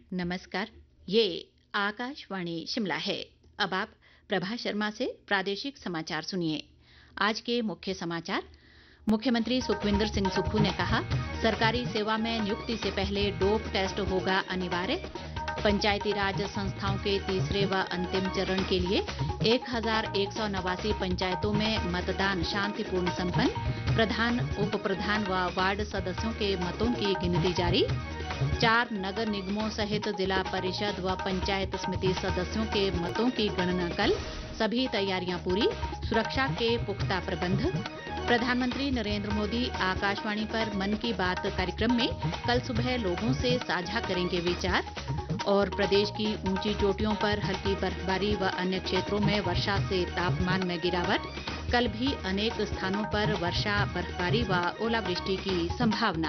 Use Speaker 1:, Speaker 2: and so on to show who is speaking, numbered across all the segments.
Speaker 1: नमस्कार। ये आकाशवाणी शिमला है। अब आप प्रभा शर्मा से प्रादेशिक समाचार सुनिए। आज के मुख्य समाचार। मुख्यमंत्री सुखविंदर सिंह सुक्खू ने कहा, सरकारी सेवा में नियुक्ति से पहले डोप टेस्ट होगा अनिवार्य। पंचायती राज संस्थाओं के तीसरे व अंतिम चरण के लिए 1189 पंचायतों में मतदान शांतिपूर्ण संपन्न। प्रधान, उप प्रधान व वार्ड सदस्यों के मतों की गिनती जारी। 4 नगर निगमों सहित जिला परिषद व पंचायत समिति सदस्यों के मतों की गणना कल। सभी तैयारियां पूरी, सुरक्षा के पुख्ता प्रबंध। प्रधानमंत्री नरेंद्र मोदी आकाशवाणी पर मन की बात कार्यक्रम में कल सुबह लोगों से साझा करेंगे विचार। और प्रदेश की ऊंची चोटियों पर हल्की बर्फबारी व अन्य क्षेत्रों में वर्षा से तापमान में गिरावट। कल भी अनेक स्थानों पर वर्षा, बर्फबारी व ओलावृष्टि की संभावना।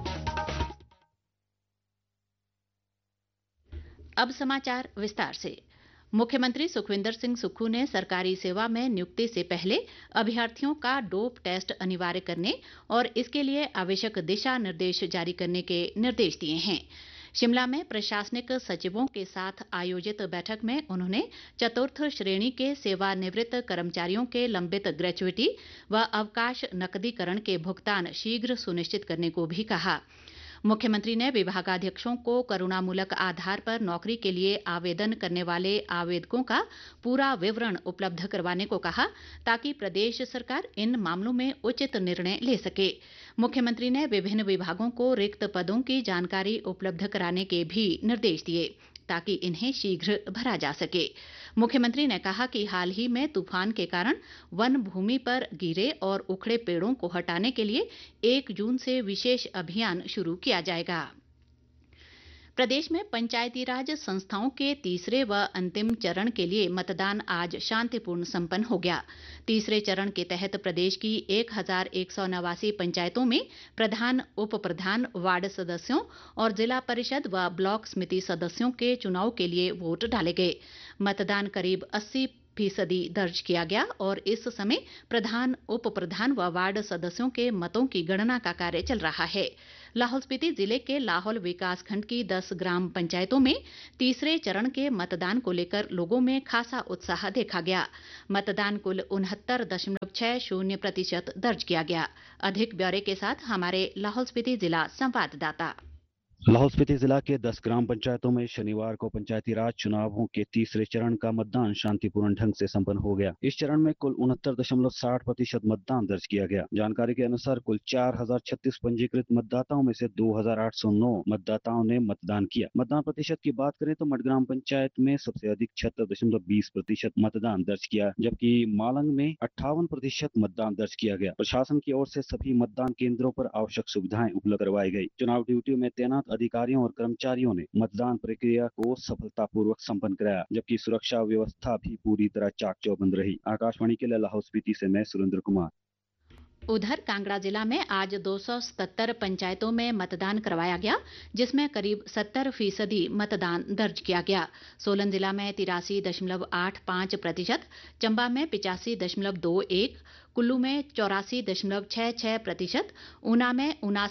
Speaker 1: अब समाचार विस्तार से। मुख्यमंत्री सुखविंदर सिंह सुक्खू ने सरकारी सेवा में नियुक्ति से पहले अभ्यर्थियों का डोप टेस्ट अनिवार्य करने और इसके लिए आवश्यक दिशा निर्देश जारी करने के निर्देश दिए हैं। शिमला में प्रशासनिक सचिवों के साथ आयोजित बैठक में उन्होंने चतुर्थ श्रेणी के सेवानिवृत्त कर्मचारियों के लंबित ग्रेच्युटी व अवकाश नकदीकरण के भुगतान शीघ्र सुनिश्चित करने को भी कहा। मुख्यमंत्री ने विभागाध्यक्षों को करुणामूलक आधार पर नौकरी के लिए आवेदन करने वाले आवेदकों का पूरा विवरण उपलब्ध करवाने को कहा, ताकि प्रदेश सरकार इन मामलों में उचित निर्णय ले सके। मुख्यमंत्री ने विभिन्न विभागों को रिक्त पदों की जानकारी उपलब्ध कराने के भी निर्देश दिए, ताकि इन्हें शीघ्र भरा जा सके। मुख्यमंत्री ने कहा कि हाल ही में तूफान के कारण वन भूमि पर गिरे और उखड़े पेड़ों को हटाने के लिए 1 जून से विशेष अभियान शुरू किया जाएगा। प्रदेश में पंचायती राज संस्थाओं के तीसरे व अंतिम चरण के लिए मतदान आज शांतिपूर्ण संपन्न हो गया। तीसरे चरण के तहत प्रदेश की 1189 पंचायतों में प्रधान, उप प्रधान, वार्ड सदस्यों और जिला परिषद व ब्लॉक समिति सदस्यों के चुनाव के लिए वोट डाले गए। मतदान करीब 80% दर्ज किया गया और इस समय प्रधान, उप प्रधान व वार्ड सदस्यों के मतों की गणना का कार्य चल रहा है। लाहौल स्पीति जिले के लाहौल विकासखंड की 10 ग्राम पंचायतों में तीसरे चरण के मतदान को लेकर लोगों में खासा उत्साह देखा गया। मतदान कुल 69.60% दर्ज किया गया। अधिक ब्यौरे के साथ हमारे लाहौल स्पीति जिला संवाददाता।
Speaker 2: लाहौल स्पीति जिला के 10 ग्राम पंचायतों में शनिवार को पंचायती राज चुनावों के तीसरे चरण का मतदान शांतिपूर्ण ढंग से संपन्न हो गया। इस चरण में कुल 69.60% मतदान दर्ज किया गया। जानकारी के अनुसार कुल 4036 पंजीकृत मतदाताओं में से 2809 मतदाताओं ने मतदान किया। मतदान प्रतिशत की बात करें तो मडग्राम पंचायत में सबसे अधिक 76.20% मतदान दर्ज किया, जबकि मालंग में 58% मतदान दर्ज किया गया। प्रशासन की ओर से सभी मतदान केंद्रों पर आवश्यक सुविधाएं उपलब्ध करवाई गई। चुनाव ड्यूटी में तैनात अधिकारियों और कर्मचारियों ने मतदान प्रक्रिया को सफलतापूर्वक संपन्न कराया, जबकि सुरक्षा व्यवस्था भी पूरी तरह चाक चौबंद रही। आकाशवाणी के लिए लाहौल स्पीति से मैं सुरेंद्र कुमार।
Speaker 1: उधर कांगड़ा जिला में आज 277 पंचायतों में मतदान करवाया गया, जिसमें करीब 70% मतदान दर्ज किया गया। सोलन जिला में 83.85%, चंबा में 85.21%, कुल्लू में 84.66%, ऊना में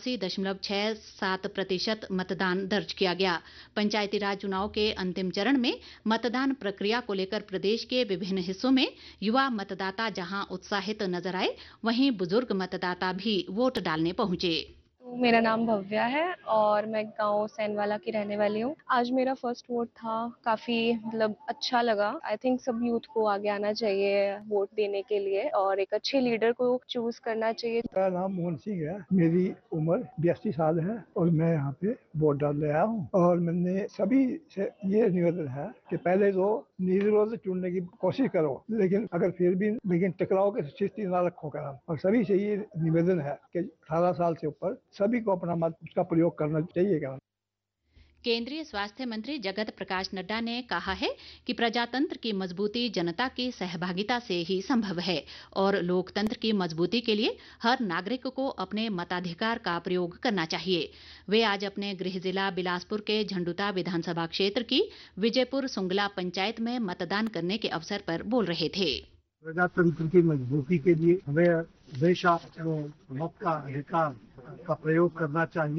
Speaker 1: 79.67% मतदान दर्ज किया गया। पंचायती राज चुनाव के अंतिम चरण में मतदान प्रक्रिया को लेकर प्रदेश के विभिन्न हिस्सों में युवा मतदाता जहां उत्साहित नजर आए, वहीं बुजुर्ग मतदाता भी वोट डालने पहुंचे।
Speaker 3: तो मेरा नाम भव्या है और मैं गांव सैनवाला की रहने वाली हूँ। आज मेरा फर्स्ट वोट था, काफी अच्छा लगा। आई थिंक सब यूथ को आगे आना चाहिए वोट देने के लिए और एक अच्छे लीडर को चूज करना चाहिए।
Speaker 4: मेरा नाम मोहन सिंह है, मेरी उम्र 82 साल है और मैं यहाँ पे वोट डालने आया हूँ। और मैंने सभी से ये निवेदन है कि पहले तो निर्विरोध चुनने की कोशिश करो, लेकिन अगर फिर भी टकराव की स्थिति ना रखो करम। और सभी से ये निवेदन है कि 18 साल से ऊपर सभी को अपना मत उसका प्रयोग करना चाहिए।
Speaker 1: केंद्रीय स्वास्थ्य मंत्री जगत प्रकाश नड्डा ने कहा है कि प्रजातंत्र की मजबूती जनता की सहभागिता से ही संभव है और लोकतंत्र की मजबूती के लिए हर नागरिक को अपने मताधिकार का प्रयोग करना चाहिए। वे आज अपने गृह जिला बिलासपुर के झंडुता विधानसभा क्षेत्र की विजयपुर सुंगला पंचायत में मतदान करने के अवसर पर बोल रहे थे।
Speaker 5: प्रजातंत्र की मजबूती के लिए हमें हमेशा मत का अधिकार का प्रयोग करना चाहिए।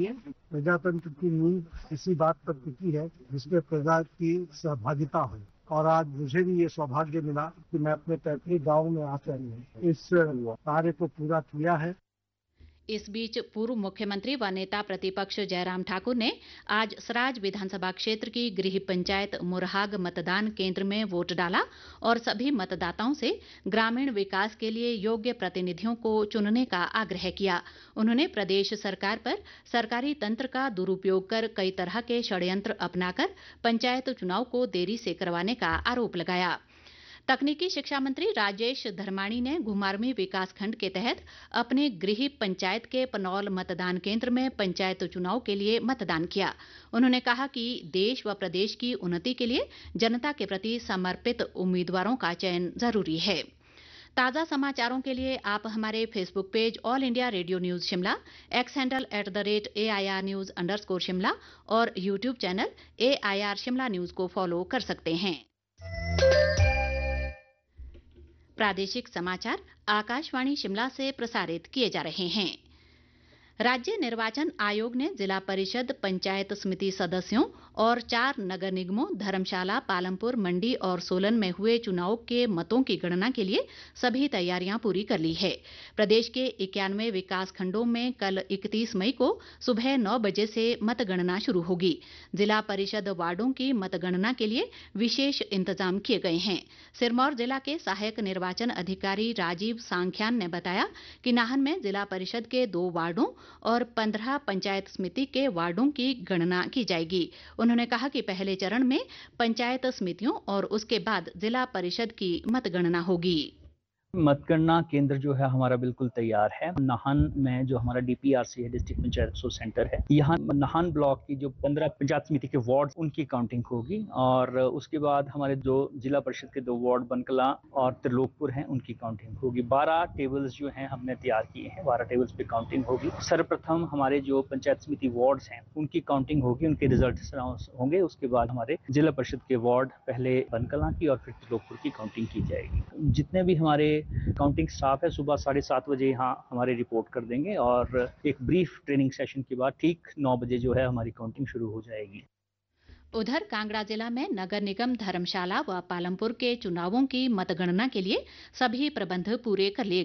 Speaker 5: प्रजातंत्र की नींव इसी बात पर टिकी है जिसमें प्रजा की सहभागिता हो। और आज मुझे भी ये सौभाग्य मिला कि मैं अपने पैतृक गांव में आकर इस कार्य को पूरा किया है।
Speaker 1: इस बीच पूर्व मुख्यमंत्री व नेता प्रतिपक्ष जयराम ठाकुर ने आज सराज विधानसभा क्षेत्र की गृह पंचायत मुरहाग मतदान केंद्र में वोट डाला और सभी मतदाताओं से ग्रामीण विकास के लिए योग्य प्रतिनिधियों को चुनने का आग्रह किया। उन्होंने प्रदेश सरकार पर सरकारी तंत्र का दुरुपयोग कर कई तरह के षड्यंत्र अपनाकर पंचायत चुनाव को देरी से करवाने का आरोप लगाया। तकनीकी शिक्षा मंत्री राजेश धर्माणी ने घुमारवीं विकास खंड के तहत अपने गृह पंचायत के पनौल मतदान केंद्र में पंचायत चुनाव के लिए मतदान किया। उन्होंने कहा कि देश व प्रदेश की उन्नति के लिए जनता के प्रति समर्पित उम्मीदवारों का चयन जरूरी है। ताज़ा समाचारों के लिए आप हमारे Facebook page all India radio news Shimla, x handle @AIR News_ Shimla और YouTube channel AIR Shimla news को फॉलो कर सकते हैं। प्रादेशिक समाचार आकाशवाणी शिमला से प्रसारित किए जा रहे हैं। राज्य निर्वाचन आयोग ने जिला परिषद पंचायत समिति सदस्यों और 4 नगर निगमों धर्मशाला, पालमपुर, मंडी और सोलन में हुए चुनाव के मतों की गणना के लिए सभी तैयारियां पूरी कर ली है। प्रदेश के 91 विकास खंडों में कल 31 मई को सुबह 9 बजे से मतगणना शुरू होगी। जिला परिषद वार्डों की मतगणना के लिए विशेष इंतजाम किए गए हैं। सिरमौर जिला के सहायक निर्वाचन अधिकारी राजीव सांख्यान ने बताया कि नाहन में जिला परिषद के 2 वार्डों और 15 पंचायत समिति के वार्डों की गणना की जाएगी। उन्होंने कहा कि पहले चरण में पंचायत समितियों और उसके बाद जिला परिषद की मतगणना होगी।
Speaker 6: मतगणना केंद्र जो है हमारा बिल्कुल तैयार है। नाहन में जो हमारा DPRC है, डिस्ट्रिक्ट पंचायत रिसोर्स सेंटर है, यहाँ नाहन ब्लॉक की जो 15 पंचायत समिति के वार्ड उनकी काउंटिंग होगी और उसके बाद हमारे जो जिला परिषद के 2 वार्ड बनकला और त्रिलोकपुर हैं उनकी काउंटिंग होगी। 12 टेबल्स जो हैं हमने तैयार किए हैं, 12 टेबल्स पे काउंटिंग होगी। सर्वप्रथम हमारे जो पंचायत समिति वार्ड्स हैं उनकी काउंटिंग होगी, उनके रिजल्ट होंगे। उसके बाद हमारे जिला परिषद के वार्ड पहले बनकला की और फिर त्रिलोकपुर की काउंटिंग की जाएगी। जितने भी हमारे काउंटिंग स्टाफ है सुबह 7:30 बजे यहाँ हमारे रिपोर्ट कर देंगे और एक ब्रीफ ट्रेनिंग सेशन के बाद ठीक 9 बजे जो है हमारी काउंटिंग शुरू हो जाएगी।
Speaker 1: उधर कांगड़ा जिला में नगर निगम धर्मशाला व पालमपुर के चुनावों की मतगणना के लिए सभी प्रबंध पूरे कर लिए